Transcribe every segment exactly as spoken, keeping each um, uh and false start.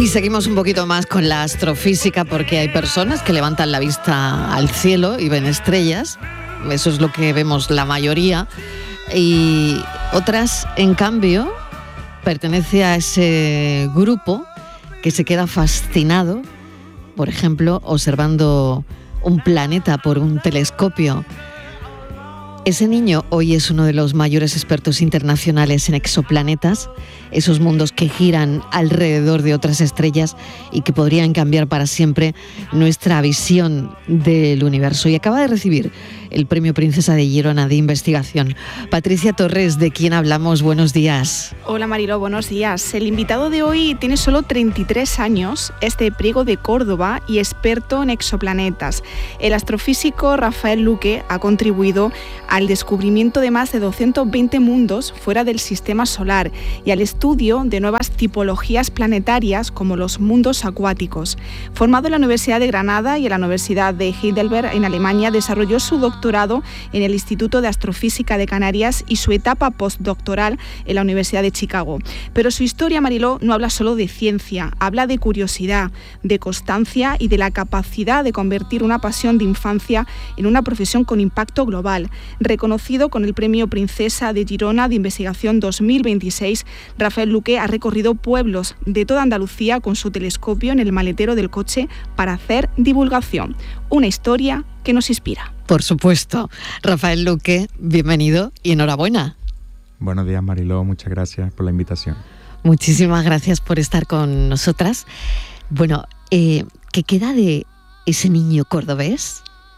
Y seguimos un poquito más con la astrofísica, porque hay personas que levantan la vista al cielo y ven estrellas. Eso es lo que vemos la mayoría. Y otras, en cambio, pertenece a ese grupo que se queda fascinado, por ejemplo, observando un planeta por un telescopio. Ese niño hoy es uno de los mayores expertos internacionales en exoplanetas, esos mundos que giran alrededor de otras estrellas y que podrían cambiar para siempre nuestra visión del universo. Y acaba de recibir el Premio Princesa de Girona de Investigación. Patricia Torres, ¿de quién hablamos? Buenos días. Hola Mariló, buenos días. El invitado de hoy tiene solo treinta y tres años, es de Priego de Córdoba y experto en exoplanetas. El astrofísico Rafael Luque ha contribuido al descubrimiento de más de doscientos veinte mundos fuera del sistema solar y al estudio de nuevas tipologías planetarias como los mundos acuáticos. Formado en la Universidad de Granada y en la Universidad de Heidelberg en Alemania, desarrolló su doctorado en el Instituto de Astrofísica de Canarias y su etapa postdoctoral en la Universidad de Chicago. Pero su historia, Mariló, no habla solo de ciencia, habla de curiosidad, de constancia y de la capacidad de convertir una pasión de infancia en una profesión con impacto global. Reconocido con el Premio Princesa de Girona de Investigación dos mil veintiséis, Rafael Luque ha recorrido pueblos de toda Andalucía con su telescopio en el maletero del coche para hacer divulgación. Una historia que nos inspira. Por supuesto. Rafael Luque, bienvenido y enhorabuena. Buenos días, Mariló. Muchas gracias por la invitación. Muchísimas gracias por estar con nosotras. Bueno, eh, ¿qué queda de ese niño cordobés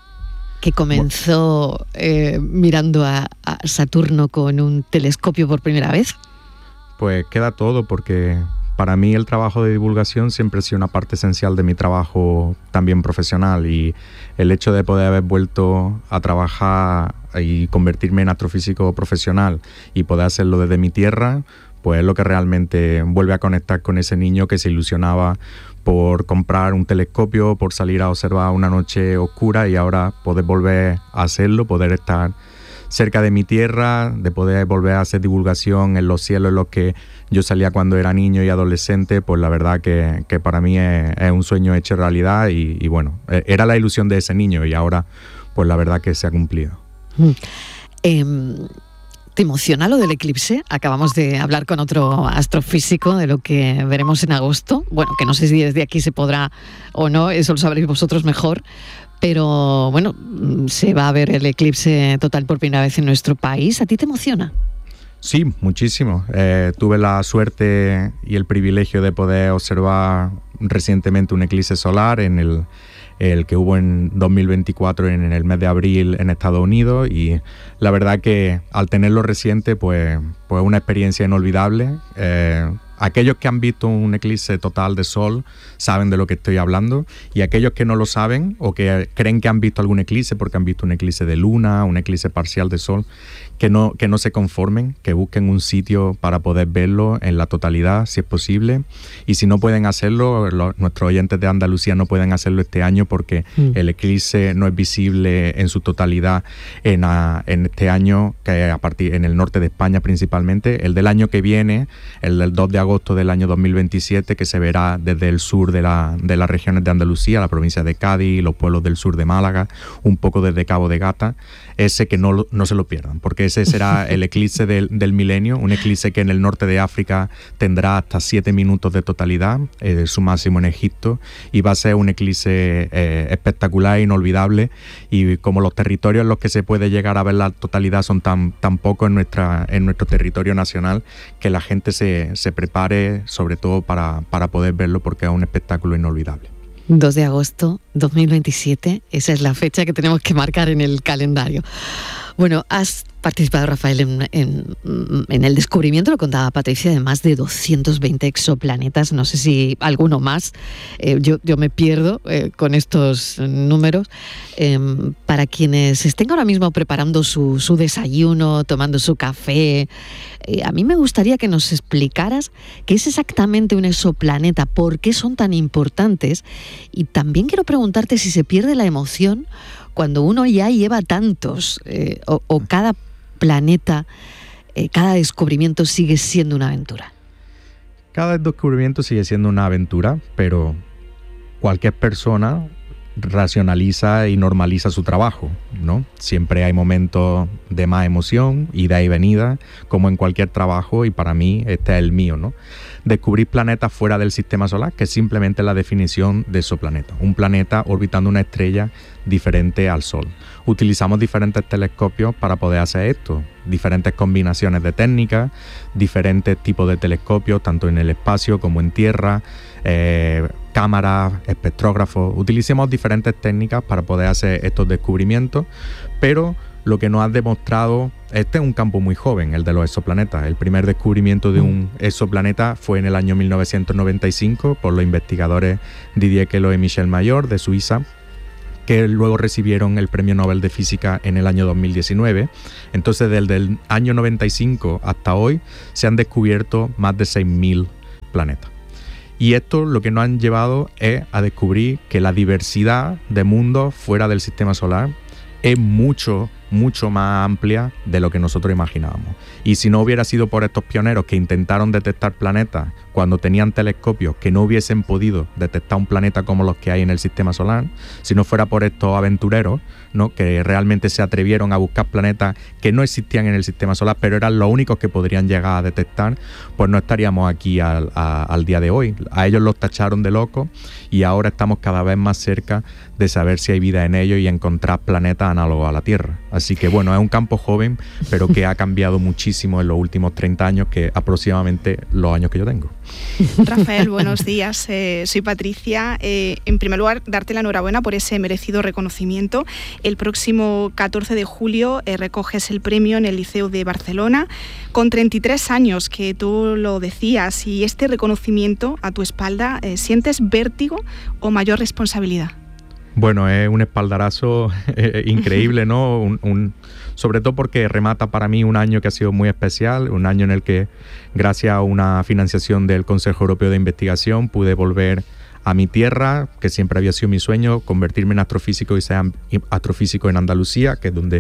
que comenzó eh, mirando a, a Saturno con un telescopio por primera vez? Pues queda todo, porque para mí el trabajo de divulgación siempre ha sido una parte esencial de mi trabajo también profesional, y el hecho de poder haber vuelto a trabajar y convertirme en astrofísico profesional y poder hacerlo desde mi tierra, pues es lo que realmente vuelve a conectar con ese niño que se ilusionaba por comprar un telescopio, por salir a observar una noche oscura, y ahora poder volver a hacerlo, poder estar cerca de mi tierra, de poder volver a hacer divulgación en los cielos en los que yo salía cuando era niño y adolescente. Pues la verdad que, que para mí es, es un sueño hecho realidad, y, y bueno, era la ilusión de ese niño y ahora pues la verdad que se ha cumplido. Mm. Eh, ¿Te emociona lo del eclipse? Acabamos de hablar con otro astrofísico de lo que veremos en agosto. Bueno, que no sé si desde aquí se podrá o no, eso lo sabréis vosotros mejor. Pero bueno, se va a ver el eclipse total por primera vez en nuestro país. ¿A ti te emociona? Sí, muchísimo. Eh, tuve la suerte y el privilegio de poder observar recientemente un eclipse solar, en el, el que hubo en dos mil veinticuatro, en el mes de abril en Estados Unidos, y la verdad que al tenerlo reciente, pues, pues una experiencia inolvidable. Eh, Aquellos que han visto un eclipse total de sol saben de lo que estoy hablando, y aquellos que no lo saben o que creen que han visto algún eclipse porque han visto un eclipse de luna, un eclipse parcial de sol, que no, que no se conformen, que busquen un sitio para poder verlo en la totalidad, si es posible. Y si no pueden hacerlo, los, nuestros oyentes de Andalucía no pueden hacerlo este año, porque mm. el eclipse no es visible en su totalidad en, a, en este año, que a partir en el norte de España principalmente. El del año que viene, el del dos de agosto del año dos mil veintisiete, que se verá desde el sur de, la, de las regiones de Andalucía, la provincia de Cádiz, los pueblos del sur de Málaga, un poco desde Cabo de Gata. Ese que no, no se lo pierdan, porque ese será el eclipse del, del milenio, un eclipse que en el norte de África tendrá hasta siete minutos de totalidad, eh, su máximo en Egipto, y va a ser un eclipse eh, espectacular, inolvidable. Y como los territorios en los que se puede llegar a ver la totalidad son tan, tan pocos en, nuestra, en nuestro territorio nacional, que la gente se, se prepare sobre todo para, para poder verlo, porque es un espectáculo inolvidable. dos de agosto dos mil veintisiete, esa es la fecha que tenemos que marcar en el calendario. Bueno, has participado, Rafael, en, en, en el descubrimiento, lo contaba Patricia, de más de doscientos veinte exoplanetas, no sé si alguno más. Eh, yo, yo me pierdo eh, con estos números. Eh, para quienes estén ahora mismo preparando su, su desayuno, tomando su café, eh, a mí me gustaría que nos explicaras qué es exactamente un exoplaneta, por qué son tan importantes, y también quiero preguntarte si se pierde la emoción cuando uno ya lleva tantos, eh, o, o cada planeta, eh, cada descubrimiento sigue siendo una aventura. Cada descubrimiento sigue siendo una aventura, pero cualquier persona racionaliza y normaliza su trabajo, ¿no? Siempre hay momentos de más emoción, ida y venida, como en cualquier trabajo, y para mí este es el mío, ¿no? Descubrir planetas fuera del sistema solar, que es simplemente la definición de exoplaneta, un planeta orbitando una estrella diferente al Sol. Utilizamos diferentes telescopios para poder hacer esto, diferentes combinaciones de técnicas, diferentes tipos de telescopios, tanto en el espacio como en tierra, eh, cámaras, espectrógrafos. Utilicemos diferentes técnicas para poder hacer estos descubrimientos, pero lo que nos ha demostrado, este es un campo muy joven, el de los exoplanetas. El primer descubrimiento de un exoplaneta fue en el año mil novecientos noventa y cinco por los investigadores Didier Queloz y Michel Mayor de Suiza, que luego recibieron el Premio Nobel de Física en el año dos mil diecinueve. Entonces, desde el año noventa y cinco hasta hoy, se han descubierto más de seis mil planetas. Y esto lo que nos han llevado es a descubrir que la diversidad de mundos fuera del sistema solar es mucho, mucho más amplia de lo que nosotros imaginábamos. Y si no hubiera sido por estos pioneros que intentaron detectar planetas cuando tenían telescopios que no hubiesen podido detectar un planeta como los que hay en el sistema solar, si no fuera por estos aventureros, ¿no?, que realmente se atrevieron a buscar planetas que no existían en el sistema solar, pero eran los únicos que podrían llegar a detectar, pues no estaríamos aquí al, a, al día de hoy. A ellos los tacharon de locos y ahora estamos cada vez más cerca de saber si hay vida en ellos y encontrar planetas análogos a la Tierra. Así que bueno, es un campo joven, pero que ha cambiado muchísimo en los últimos treinta años, que aproximadamente los años que yo tengo. Rafael, buenos días. Eh, soy Patricia. Eh, en primer lugar, darte la enhorabuena por ese merecido reconocimiento. El próximo catorce de julio eh, recoges el premio en el Liceo de Barcelona, con treinta y tres años, que tú lo decías, y este reconocimiento a tu espalda, eh, ¿sientes vértigo o mayor responsabilidad? Bueno, es un espaldarazo eh, increíble, ¿no? Un, un, sobre todo porque remata para mí un año que ha sido muy especial, un año en el que, gracias a una financiación del Consejo Europeo de Investigación, pude volver a mi tierra, que siempre había sido mi sueño, convertirme en astrofísico y ser astrofísico en Andalucía, que es donde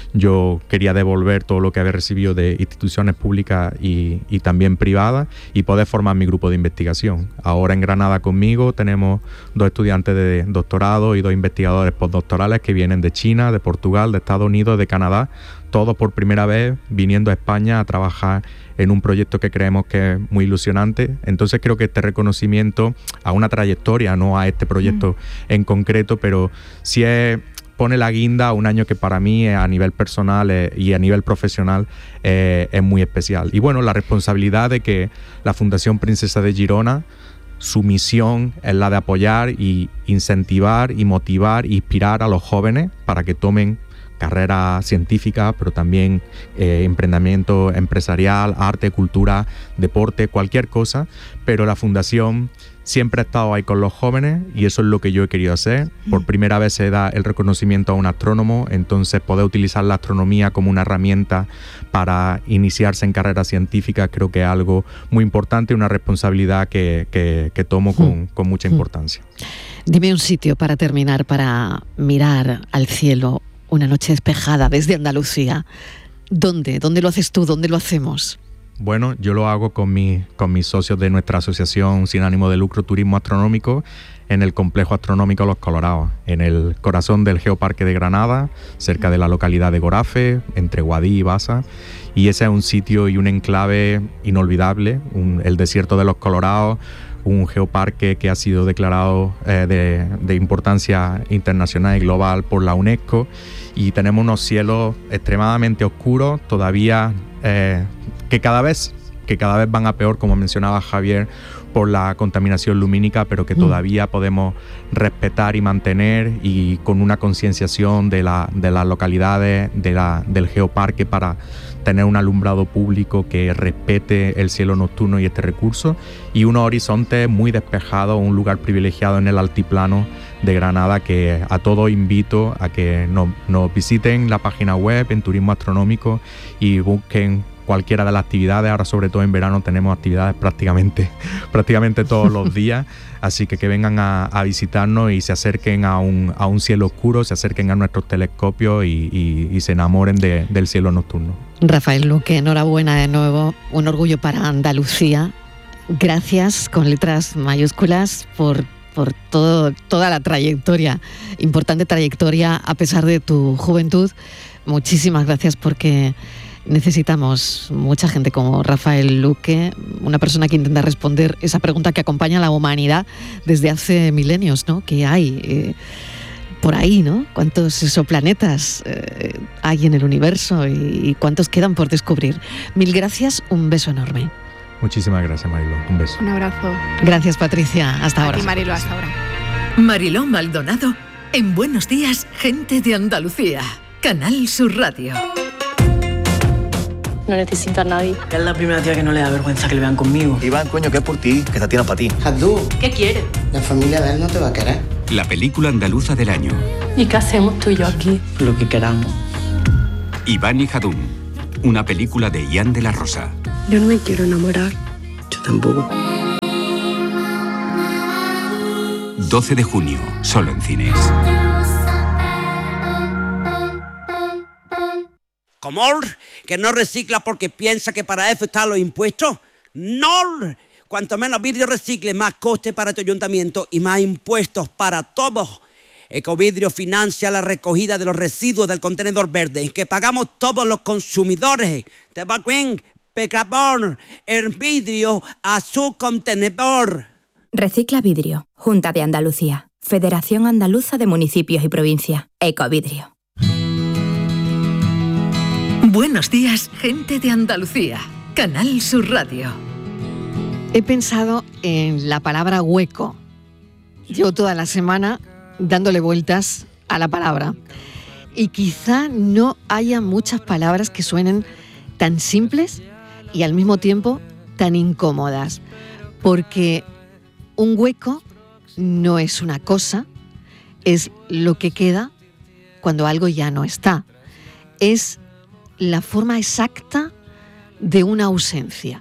yo quería devolver todo lo que había recibido de instituciones públicas y, y también privadas, y poder formar mi grupo de investigación. Ahora en Granada conmigo tenemos dos estudiantes de doctorado y dos investigadores postdoctorales que vienen de China, de Portugal, de Estados Unidos, de Canadá, todos por primera vez viniendo a España a trabajar en un proyecto que creemos que es muy ilusionante. Entonces creo que este reconocimiento a una trayectoria, no a este proyecto mm. en concreto, pero sí es, pone la guinda a un año que para mí a nivel personal eh, y a nivel profesional eh, es muy especial. Y bueno, la responsabilidad de que la Fundación Princesa de Girona, su misión es la de apoyar y incentivar y motivar e inspirar a los jóvenes para que tomen carrera científica, pero también eh, emprendimiento empresarial, arte, cultura, deporte, cualquier cosa, pero la fundación siempre ha estado ahí con los jóvenes y eso es lo que yo he querido hacer. Por primera vez se da el reconocimiento a un astrónomo, entonces poder utilizar la astronomía como una herramienta para iniciarse en carrera científica creo que es algo muy importante y una responsabilidad que, que, que tomo con, con mucha importancia. Dime un sitio para terminar, para mirar al cielo una noche despejada desde Andalucía. ¿Dónde? ¿Dónde lo haces tú? ¿Dónde lo hacemos? Bueno, yo lo hago con, mi, con mis socios de nuestra asociación sin ánimo de lucro Turismo Astronómico en el Complejo Astronómico Los Colorados, en el corazón del Geoparque de Granada, cerca de la localidad de Gorafe, entre Guadí y Baza. Y ese es un sitio y un enclave inolvidable, un, el desierto de Los Colorados, un geoparque que ha sido declarado eh, de, de importancia internacional y global por la UNESCO, y tenemos unos cielos extremadamente oscuros, todavía eh, que cada vez que cada vez van a peor, como mencionaba Javier, por la contaminación lumínica, pero que todavía podemos respetar y mantener, y con una concienciación de, la, de las localidades de la, del geoparque para tener un alumbrado público que respete el cielo nocturno y este recurso, y unos horizontes muy despejados, un lugar privilegiado en el altiplano de Granada, que a todos invito a que nos, nos visiten la página web en Turismo Astronómico y busquen cualquiera de las actividades. Ahora, sobre todo en verano, tenemos actividades prácticamente, prácticamente todos los días, así que que vengan a, a visitarnos y se acerquen a un, a un cielo oscuro, se acerquen a nuestros telescopios y, y, y se enamoren de, del cielo nocturno. Rafael Luque, enhorabuena de nuevo, un orgullo para Andalucía, gracias con letras mayúsculas por, por todo, toda la trayectoria, importante trayectoria a pesar de tu juventud. Muchísimas gracias, porque necesitamos mucha gente como Rafael Luque, una persona que intenta responder esa pregunta que acompaña a la humanidad desde hace milenios, ¿no? ¿Qué hay eh, por ahí, ¿no? ¿Cuántos exoplanetas eh, hay en el universo y, y cuántos quedan por descubrir? Mil gracias, un beso enorme. Muchísimas gracias, Mariló. Un beso. Un abrazo. Gracias, Patricia. Hasta A ahora. ti, Mariló, hasta ahora. Mariló Maldonado en Buenos Días, Gente de Andalucía. Canal Sur Radio. No necesito a nadie. Es la primera tía que no le da vergüenza que le vean conmigo. Iván, coño, que es por ti, que esta tía no es para ti. Jadú, ¿Qué quieres? la familia de él no te va a querer. La película andaluza del año. ¿Y qué hacemos tú y yo aquí? Lo que queramos. Iván y Jadún. Una película de Ian de la Rosa. Yo no me quiero enamorar. Yo tampoco. doce de junio, solo en cines. ¿Cómo? ¿Que no recicla porque piensa que para eso están los impuestos? ¡No! Cuanto menos vidrio recicle, más coste para tu ayuntamiento y más impuestos para todos. Ecovidrio financia la recogida de los residuos del contenedor verde que pagamos todos los consumidores. Te va bien, pecador, el vidrio a su contenedor. Recicla Vidrio, Junta de Andalucía, Federación Andaluza de Municipios y Provincias, Ecovidrio. Buenos días, Gente de Andalucía. Canal Sur Radio. He pensado en la palabra hueco. Llevo toda la semana dándole vueltas a la palabra. Y quizá no haya muchas palabras que suenen tan simples y al mismo tiempo tan incómodas. Porque un hueco no es una cosa, es lo que queda cuando algo ya no está. Es la forma exacta de una ausencia.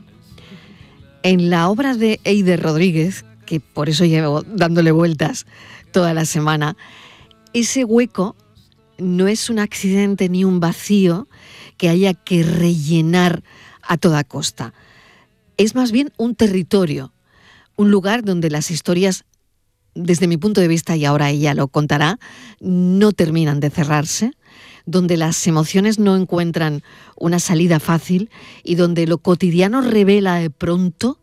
En la obra de Eider Rodríguez, que por eso llevo dándole vueltas toda la semana, ese hueco no es un accidente ni un vacío que haya que rellenar a toda costa. Es más bien un territorio, un lugar donde las historias, desde mi punto de vista, y ahora ella lo contará, no terminan de cerrarse, donde las emociones no encuentran una salida fácil y donde lo cotidiano revela de pronto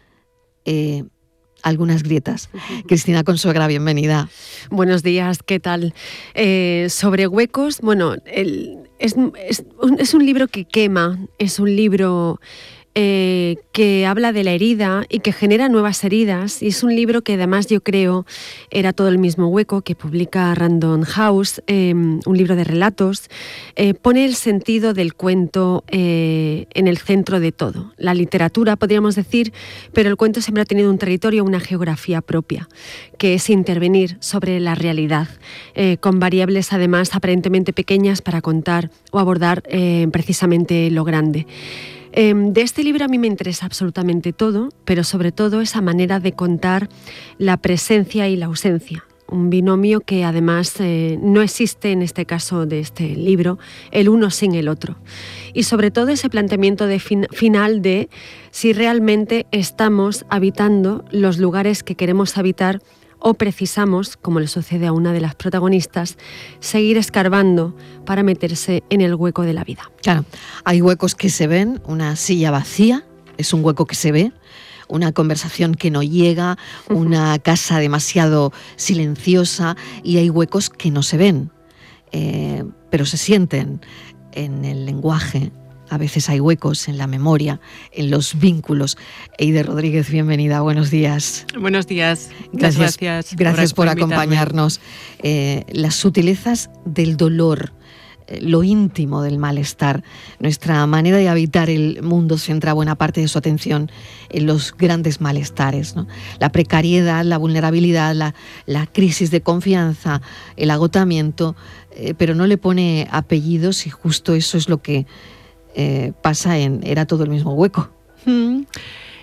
eh, algunas grietas. Cristina Consuegra, bienvenida. Buenos días, ¿qué tal? Eh, sobre huecos, bueno, el, es, es, un, es un libro que quema, es un libro Eh, que habla de la herida y que genera nuevas heridas, y es un libro que además yo creo era todo el mismo hueco, que publica Random House, eh, un libro de relatos, eh, pone el sentido del cuento eh, en el centro de todo. La literatura, podríamos decir, pero el cuento siempre ha tenido un territorio, una geografía propia, que es intervenir sobre la realidad, eh, con variables además aparentemente pequeñas para contar o abordar eh, precisamente lo grande. Eh, de este libro a mí me interesa absolutamente todo, pero sobre todo esa manera de contar la presencia y la ausencia. Un binomio que además eh, no existe en este caso de este libro, el uno sin el otro. Y sobre todo ese planteamiento de fin- final de si realmente estamos habitando los lugares que queremos habitar o precisamos, como le sucede a una de las protagonistas, seguir escarbando para meterse en el hueco de la vida. Claro, hay huecos que se ven, una silla vacía es un hueco que se ve, una conversación que no llega, una casa demasiado silenciosa, y hay huecos que no se ven, eh, pero se sienten en el lenguaje. A veces hay huecos en la memoria, en los vínculos. Eider Rodríguez, bienvenida, buenos días. Buenos días, gracias. Gracias, gracias por, por acompañarnos. Eh, las sutilezas del dolor, eh, lo íntimo del malestar. Nuestra manera de habitar el mundo centra buena parte de su atención en los grandes malestares, ¿no? La precariedad, la vulnerabilidad, la, la crisis de confianza, el agotamiento, eh, pero no le pone apellidos, y justo eso es lo que Eh, pasa en Era todo el mismo hueco. Mm.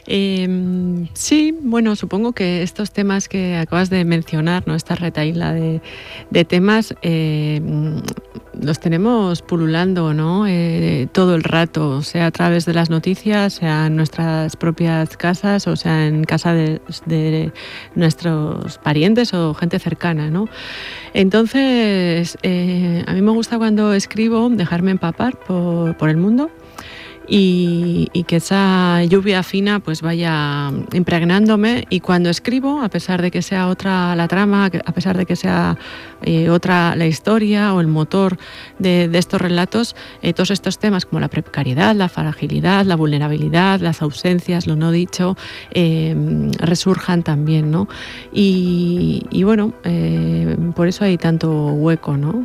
Eh, sí, bueno, supongo que estos temas que acabas de mencionar, ¿no? Esta retahíla de, de temas, eh, los tenemos pululando, ¿no? Eh, todo el rato, sea a través de las noticias, sea en nuestras propias casas, o sea en casa de, de nuestros parientes o gente cercana, ¿no? Entonces, eh, a mí me gusta cuando escribo dejarme empapar por, por el mundo. Y, y que esa lluvia fina pues vaya impregnándome, y cuando escribo, a pesar de que sea otra la trama, a pesar de que sea eh, otra la historia o el motor de, de estos relatos, eh, todos estos temas como la precariedad, la fragilidad, la vulnerabilidad, las ausencias, lo no dicho, eh, resurjan también, ¿no? Y, y bueno, eh, por eso hay tanto hueco, ¿no?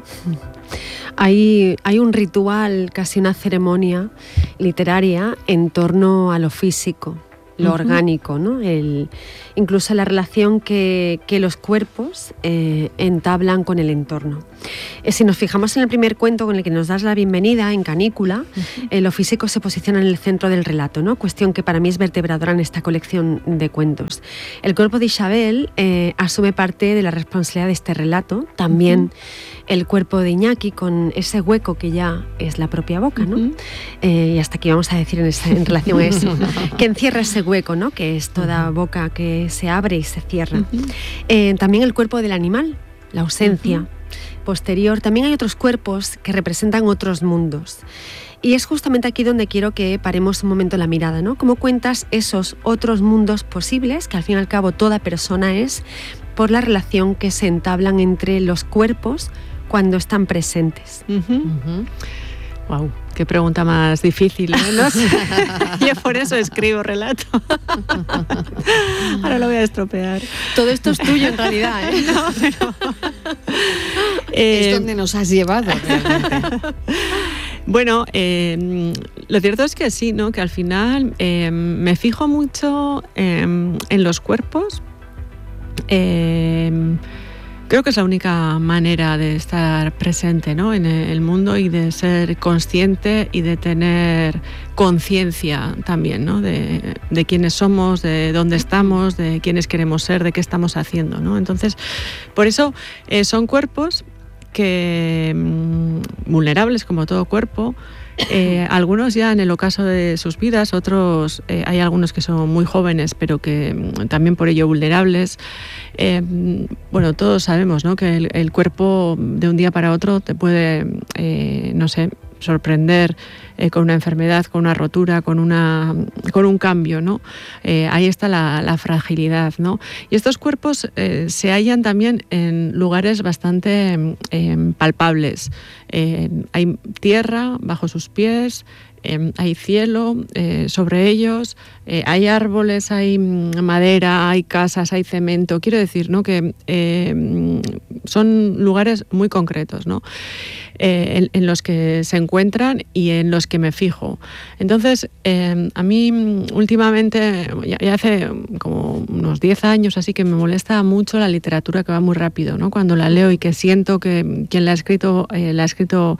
Hay, hay un ritual, casi una ceremonia literaria en torno a lo físico, lo uh-huh. orgánico, ¿no? El, incluso la relación que, que los cuerpos eh, entablan con el entorno. Eh, si nos fijamos en el primer cuento con el que nos das la bienvenida, en Canícula, uh-huh. eh, lo físico se posiciona en el centro del relato, ¿no? Cuestión que para mí es vertebradora en esta colección de cuentos. El cuerpo de Isabel eh, asume parte de la responsabilidad de este relato, también uh-huh. el cuerpo de Iñaki con ese hueco que ya es la propia boca, ¿no? Uh-huh. Eh, y hasta aquí vamos a decir en, esa, en relación a eso, que encierra ese hueco, ¿no? Que es toda boca que se abre y se cierra. Uh-huh. Eh, también el cuerpo del animal, la ausencia uh-huh. posterior. También hay otros cuerpos que representan otros mundos. Y es justamente aquí donde quiero que paremos un momento la mirada, ¿no? ¿Cómo cuentas esos otros mundos posibles, que al fin y al cabo toda persona es, por la relación que se entablan entre los cuerpos cuando están presentes? Uh-huh. Uh-huh. Wow, qué pregunta más difícil, ¿eh? No sé. Yo por eso escribo relato. Ahora lo voy a estropear. Todo esto es tuyo en realidad, ¿eh? No, pero... eh... Es donde nos has llevado realmente. Bueno, eh, lo cierto es que sí, ¿no? Que al final eh, me fijo mucho eh, en los cuerpos. Eh, Creo que es la única manera de estar presente, ¿no? En el mundo, y de ser consciente y de tener conciencia también, ¿no? De, de quiénes somos, de dónde estamos, de quiénes queremos ser, de qué estamos haciendo, ¿no? Entonces, por eso eh, son cuerpos que mmm, vulnerables como todo cuerpo. Eh, algunos ya en el ocaso de sus vidas, otros eh, hay algunos que son muy jóvenes pero que mm, también por ello vulnerables. Eh, bueno, todos sabemos, ¿no? Que el, el cuerpo de un día para otro te puede, eh, no sé, sorprender eh, con una enfermedad, con una rotura, con, una, con un cambio, ¿no? Eh, ahí está la, la fragilidad, ¿no? Y estos cuerpos eh, se hallan también en lugares bastante eh, palpables. Eh, hay tierra bajo sus pies, eh, hay cielo eh, sobre ellos, eh, hay árboles, hay madera, hay casas, hay cemento. Quiero decir, ¿no? Que eh, son lugares muy concretos, ¿no? Eh, en, en los que se encuentran y en los que me fijo. Entonces, eh, a mí últimamente, ya, ya hace como unos diez años así, que me molesta mucho la literatura que va muy rápido, ¿no? Cuando la leo y que siento que quien la ha escrito, eh, la ha escrito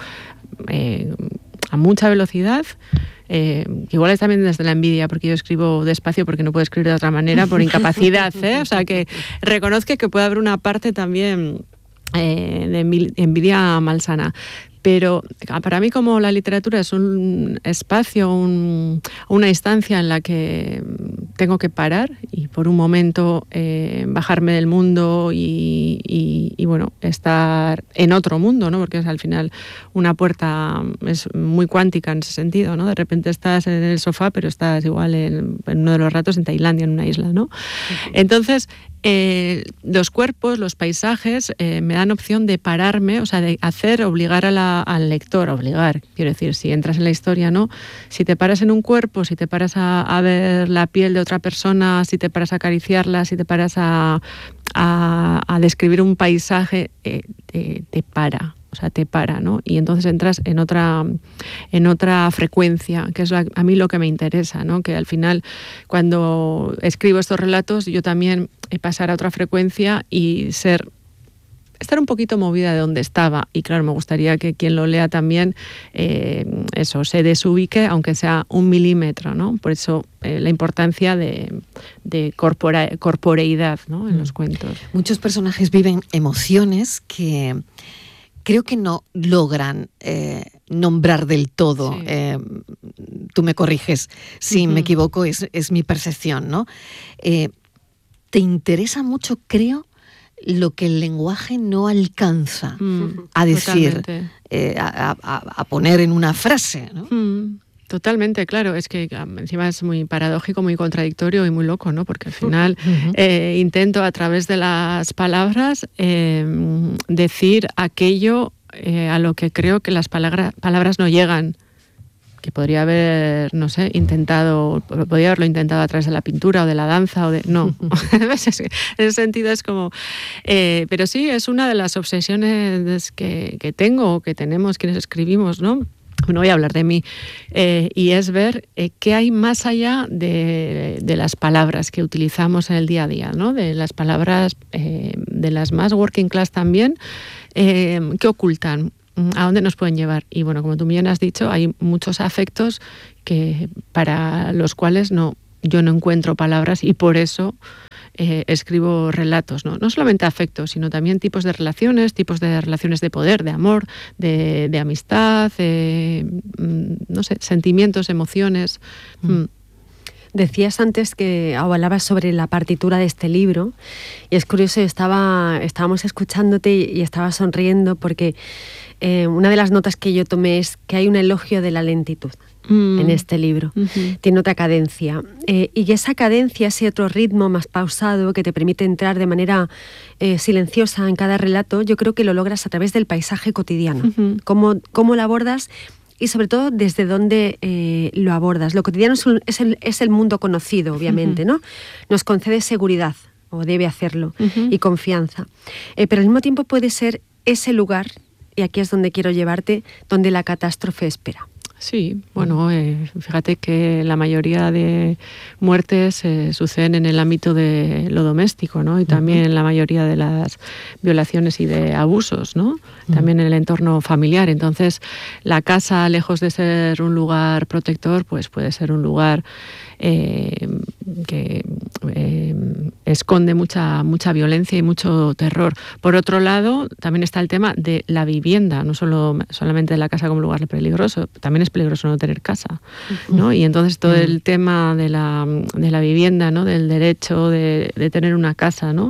eh, a mucha velocidad. Eh, igual es también desde la envidia, porque yo escribo despacio porque no puedo escribir de otra manera por incapacidad, ¿eh? O sea, que reconozco que puede haber una parte también Eh, de envidia malsana. Pero para mí, como la literatura es un espacio, un, una instancia en la que tengo que parar y por un momento eh, bajarme del mundo y, y, y bueno, estar en otro mundo, ¿no? Porque es al final una puerta, es muy cuántica en ese sentido, ¿no? De repente estás en el sofá, pero estás igual en, en uno de los ratos en Tailandia, en una isla, ¿no? Entonces, Eh, los cuerpos, los paisajes eh, me dan opción de pararme, o sea, de hacer, obligar a la, al lector, obligar, quiero decir, si entras en la historia, ¿no? Si te paras en un cuerpo, si te paras a, a ver la piel de otra persona, si te paras a acariciarla, si te paras a, a, a describir un paisaje, eh, te, te para. O sea, te para, ¿no? Y entonces entras en otra, en otra frecuencia, que es la, a mí lo que me interesa, ¿no? Que al final, cuando escribo estos relatos, yo también pasar a otra frecuencia y ser estar un poquito movida de donde estaba. Y claro, me gustaría que quien lo lea también, eh, eso, se desubique, aunque sea un milímetro, ¿no? Por eso eh, la importancia de, de corpora, corporeidad, ¿no? En los cuentos. Muchos personajes viven emociones que creo que no logran eh, nombrar del todo. Sí. Eh, tú me corriges si uh-huh. me equivoco, es, es mi percepción, ¿no? Eh, te interesa mucho, creo, lo que el lenguaje no alcanza mm, a decir, eh, a, a, a poner en una frase, ¿no? Mm, totalmente, claro. Es que encima es muy paradójico, muy contradictorio y muy loco, ¿no? Porque al final uh-huh. eh, intento a través de las palabras eh, decir aquello eh, a lo que creo que las palabra, palabras no llegan. Que podría haber, no sé, intentado, podría haberlo intentado a través de la pintura o de la danza o de... No, en ese sentido es como... Eh, pero sí, es una de las obsesiones que, que tengo o que tenemos quienes escribimos, ¿no? No voy a hablar de mí, eh, y es ver eh, qué hay más allá de, de las palabras que utilizamos en el día a día, ¿no? De las palabras, eh, de las más working class también, eh, que ocultan. ¿A dónde nos pueden llevar? Y bueno, como tú bien has dicho, hay muchos afectos que para los cuales no, yo no encuentro palabras y por eso eh, escribo relatos, ¿no? No solamente afectos, sino también tipos de relaciones, tipos de relaciones de poder, de amor, de, de amistad, de, no sé, sentimientos, emociones. Mm. Mm. Decías antes que hablabas sobre la partitura de este libro y es curioso, estaba, estábamos escuchándote y estaba sonriendo porque eh, una de las notas que yo tomé es que hay un elogio de la lentitud mm. en este libro. Uh-huh. Tiene otra cadencia eh, y esa cadencia, ese otro ritmo más pausado que te permite entrar de manera eh, silenciosa en cada relato, yo creo que lo logras a través del paisaje cotidiano. Uh-huh. ¿Cómo, cómo lo abordas? Y sobre todo, desde dónde eh, lo abordas. Lo cotidiano es, un, es, el, es el mundo conocido, obviamente, uh-huh. ¿no? Nos concede seguridad, o debe hacerlo, uh-huh. y confianza. Eh, pero al mismo tiempo puede ser ese lugar, y aquí es donde quiero llevarte, donde la catástrofe espera. Sí, bueno, eh, fíjate que la mayoría de muertes eh, suceden en el ámbito de lo doméstico, ¿no? Y también uh-huh. la mayoría de las violaciones y de abusos, ¿no? Uh-huh. También en el entorno familiar. Entonces, la casa, lejos de ser un lugar protector, pues puede ser un lugar eh, que eh, esconde mucha, mucha violencia y mucho terror. Por otro lado, también está el tema de la vivienda, no solo solamente de la casa como lugar peligroso, también es peligroso no tener casa, ¿no? Y entonces todo el tema de la, de la vivienda, ¿no? Del derecho de, de tener una casa, ¿no?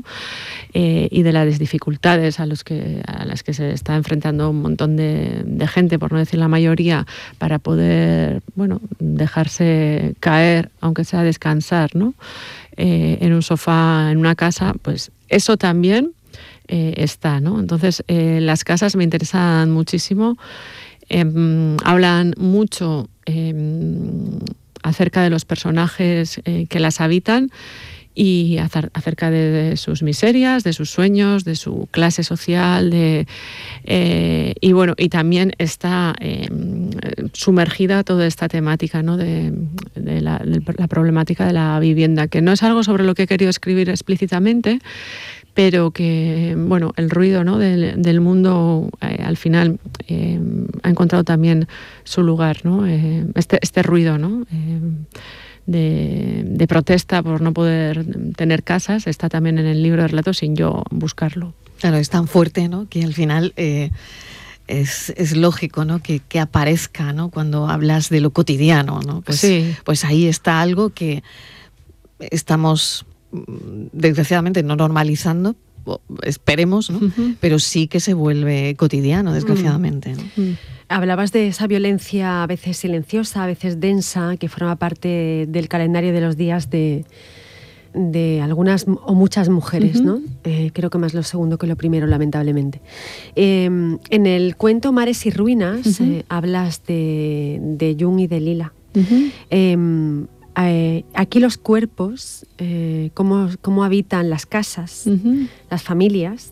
Eh, y de las dificultades a, los que, a las que se está enfrentando un montón de, de gente, por no decir la mayoría, para poder, bueno, dejarse caer, aunque sea descansar, ¿no? Eh, en un sofá, en una casa, pues eso también eh, está, ¿no? Entonces, eh, las casas me interesan muchísimo. Eh, hablan mucho eh, acerca de los personajes eh, que las habitan y acerca de, de sus miserias, de sus sueños, de su clase social, de, eh, y bueno, y también está eh, sumergida toda esta temática, ¿no? de, de, la, de la problemática de la vivienda, que no es algo sobre lo que he querido escribir explícitamente, pero que, bueno, el ruido, ¿no? del, del mundo eh, al final eh, ha encontrado también su lugar, ¿no? Eh, este, este ruido, ¿no? Eh, de, de protesta por no poder tener casas está también en el libro de relatos sin yo buscarlo. Claro, es tan fuerte, ¿no? Que al final eh, es, es lógico, ¿no? Que, que aparezca, ¿no? Cuando hablas de lo cotidiano, ¿no? Pues, sí. Pues ahí está algo que estamos desgraciadamente no normalizando, esperemos, ¿no? Uh-huh. Pero sí que se vuelve cotidiano, desgraciadamente, ¿no? Uh-huh. Hablabas de esa violencia a veces silenciosa, a veces densa, que forma parte del calendario de los días de, de algunas o muchas mujeres, uh-huh. ¿no? Eh, creo que más lo segundo que lo primero, lamentablemente. Eh, en el cuento Mares y Ruinas uh-huh. eh, hablas de, de Jung y de Lila. Uh-huh. Eh, Eh, aquí los cuerpos, eh, cómo, cómo habitan las casas, uh-huh. las familias,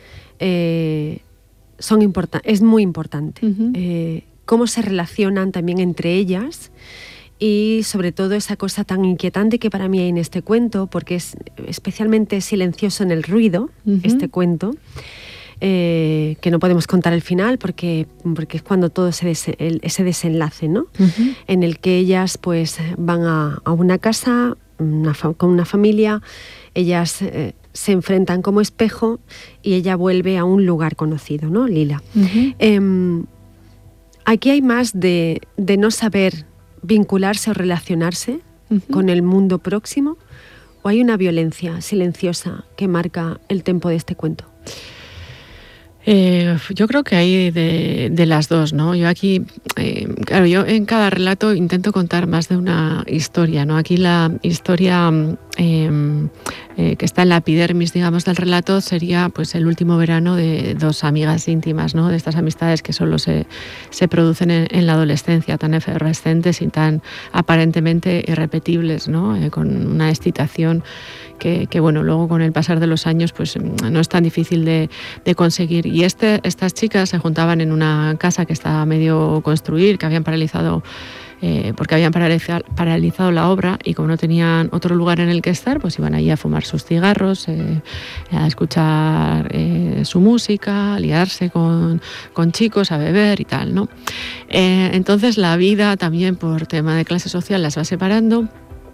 eh, son importan- es muy importante. Uh-huh. Eh, cómo se relacionan también entre ellas y sobre todo esa cosa tan inquietante que para mí hay en este cuento, porque es especialmente silencioso en el ruido, uh-huh. este cuento. eh, que no podemos contar el final porque, porque es cuando todo ese, des, el, ese desenlace, ¿no? Uh-huh. En el que ellas pues van a, a una casa una fa, con una familia, ellas eh, se enfrentan como espejo y ella vuelve a un lugar conocido, ¿no? Lila. Uh-huh. Eh, aquí hay más de, de no saber vincularse o relacionarse uh-huh. con el mundo próximo, o hay una violencia silenciosa que marca el tempo de este cuento. Eh, yo creo que hay de, de las dos, ¿no? Yo aquí, eh, claro, yo en cada relato intento contar más de una historia, ¿no? Aquí la historia eh, eh, que está en la epidermis, digamos, del relato sería pues el último verano de dos amigas íntimas, ¿no? De estas amistades que solo se, se producen en, en la adolescencia, tan efervescentes y tan aparentemente irrepetibles, ¿no? Eh, con una excitación que, que, bueno, luego con el pasar de los años pues no es tan difícil de, de conseguir. Y este, estas chicas se juntaban en una casa que estaba a medio construir, que habían paralizado, eh, porque habían paralizado, paralizado la obra, y como no tenían otro lugar en el que estar, pues iban allí a fumar sus cigarros, eh, a escuchar eh, su música, a liarse con, con chicos, a beber y tal, ¿no? Eh, entonces la vida también por tema de clase social las va separando.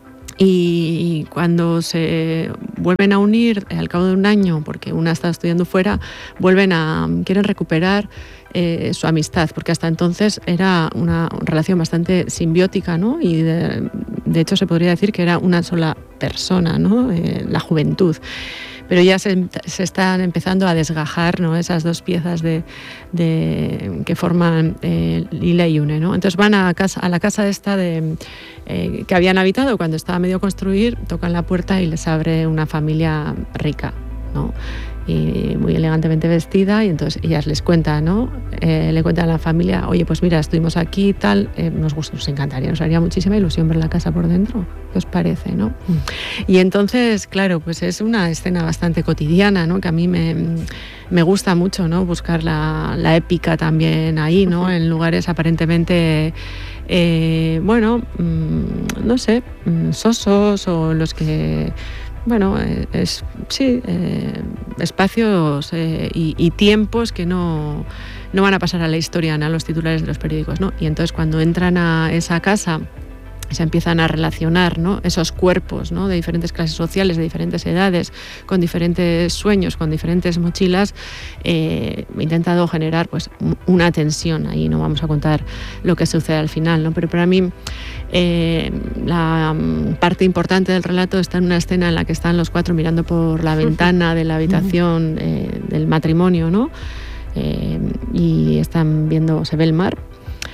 Y cuando se vuelven a unir al cabo de un año, porque una está estudiando fuera, vuelven a quieren recuperar eh, su amistad, porque hasta entonces era una relación bastante simbiótica, ¿no? Y de, de hecho se podría decir que era una sola persona, ¿no? Eh, la juventud. Pero ya se, se están empezando a desgajar, ¿no? Esas dos piezas de, de, que forman eh, Lila y Une, ¿no? Entonces van a, casa, a la casa esta de, eh, que habían habitado cuando estaba medio construir, tocan la puerta y les abre una familia rica, ¿no? Y muy elegantemente vestida, y entonces ellas les cuentan, ¿no? Eh, le cuentan a la familia, oye, pues mira, estuvimos aquí y tal, eh, nos gusta, nos encantaría, nos haría muchísima ilusión ver la casa por dentro, ¿qué os parece, no? Mm. Y entonces, claro, pues es una escena bastante cotidiana, ¿no? Que a mí me, me gusta mucho, ¿no? Buscar la, la épica también ahí, ¿no? En lugares aparentemente, eh, bueno, mmm, no sé, mmm, sosos, o los que... Bueno, es, sí, eh, espacios eh, y, y tiempos que no, no van a pasar a la historia, ¿no? A los titulares de los periódicos, ¿no? Y entonces cuando entran a esa casa se empiezan a relacionar, ¿no? Esos cuerpos, ¿no? De diferentes clases sociales, de diferentes edades, con diferentes sueños, con diferentes mochilas, eh, he intentado generar pues una tensión ahí. No vamos a contar lo que sucede al final, ¿no? Pero para mí eh, la parte importante del relato está en una escena en la que están los cuatro mirando por la ventana de la habitación eh, del matrimonio, ¿no? Eh, y están viendo, se ve el mar.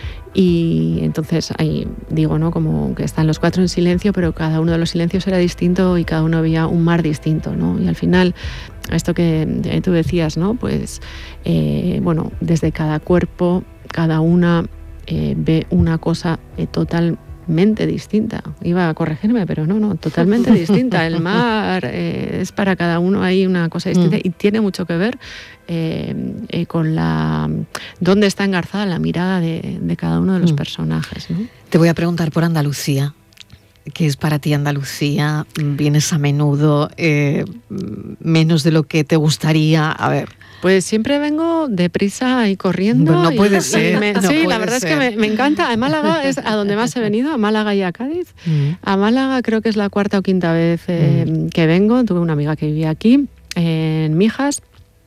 Y entonces ahí digo, ¿no? Como que están los cuatro en silencio, pero cada uno de los silencios era distinto y cada uno veía un mar distinto, ¿no? Y al final, esto que tú decías, ¿no? Pues, eh, bueno, desde cada cuerpo, cada una eh, ve una cosa eh, totalmente distinta. Iba a corregirme, pero no, no, totalmente distinta. El mar eh, es para cada uno ahí una cosa distinta mm. y tiene mucho que ver Eh, eh, con la dónde está engarzada la mirada de, de cada uno de los mm. personajes, ¿no? Te voy a preguntar por Andalucía. ¿Qué es para ti Andalucía? ¿Vienes a menudo? Eh, ¿Menos de lo que te gustaría? A ver. Pues siempre vengo deprisa y corriendo. Bueno, no y, puede ser. Me, no sí, puede la verdad ser. es que me, me encanta. A Málaga es a donde más he venido, a Málaga y a Cádiz. Mm. A Málaga creo que es la cuarta o quinta vez eh, mm. que vengo. Tuve una amiga que vivía aquí, eh, en Mijas.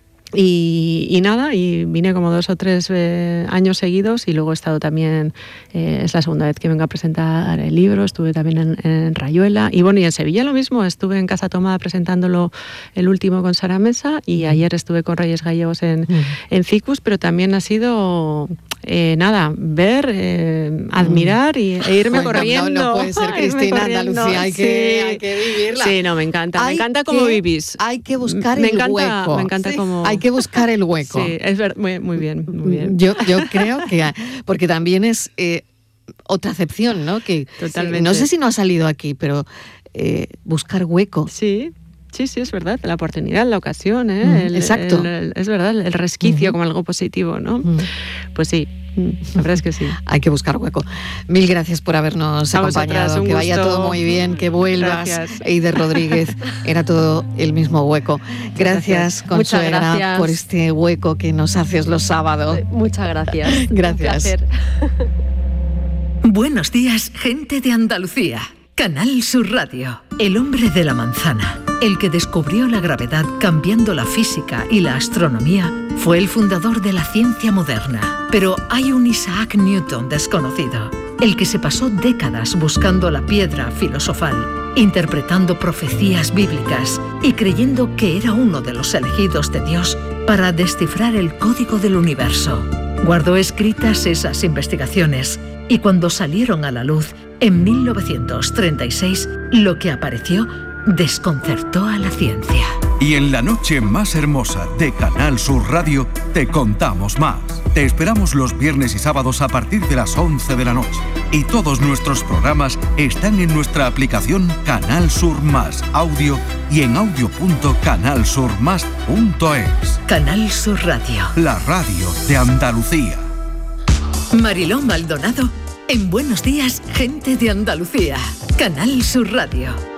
Y, y nada, y vine como dos o tres eh, años seguidos, y luego he estado también, eh, es la segunda vez que vengo a presentar el libro, estuve también en, en Rayuela, y bueno, y en Sevilla lo mismo, estuve en Casa Tomada presentándolo el último con Sara Mesa, y ayer estuve con Reyes Gallegos en, mm. en Ficus, pero también ha sido... Eh, nada, ver, eh, admirar y, e irme bueno, corriendo. No, no puede ser, Cristina, Andalucía, hay, sí. que, hay que vivirla. Sí, no, me encanta, hay me encanta cómo vivís. Hay que buscar me el encanta, hueco. Me encanta sí. cómo... Hay que buscar el hueco. Sí, es verdad, muy, muy bien, muy bien. Yo, yo creo que, porque también es eh, otra acepción, ¿no? Que totalmente. No sé si no ha salido aquí, pero eh, buscar hueco. Sí. Sí, sí, es verdad, la oportunidad, la ocasión, ¿eh? Mm, el, exacto. El, el, es verdad, el resquicio uh-huh. como algo positivo, ¿no? Uh-huh. Pues sí, la verdad es que sí. Hay que buscar hueco. Mil gracias por habernos a acompañado. Vosotras, que vaya gusto. todo muy bien, que vuelvas. Gracias. Eider Rodríguez, era todo el mismo hueco. Gracias, Consuegra, gracias. por este hueco que nos haces los sábados. Muchas gracias. Gracias. Un placer. Buenos días, gente de Andalucía. Canal Sur Radio. El hombre de la manzana, el que descubrió la gravedad cambiando la física y la astronomía, fue el fundador de la ciencia moderna. Pero hay un Isaac Newton desconocido, el que se pasó décadas buscando la piedra filosofal, interpretando profecías bíblicas y creyendo que era uno de los elegidos de Dios para descifrar el código del universo. Guardó escritas esas investigaciones y cuando salieron a la luz en mil novecientos treinta y seis, lo que apareció desconcertó a la ciencia. Y en la noche más hermosa de Canal Sur Radio te contamos más. Te esperamos los viernes y sábados a partir de las once de la noche. Y todos nuestros programas están en nuestra aplicación Canal Sur Más Audio y en audio punto canal sur más punto es. Canal Sur Radio. La radio de Andalucía. Mariló Maldonado en Buenos días, gente de Andalucía. Canal Sur Radio.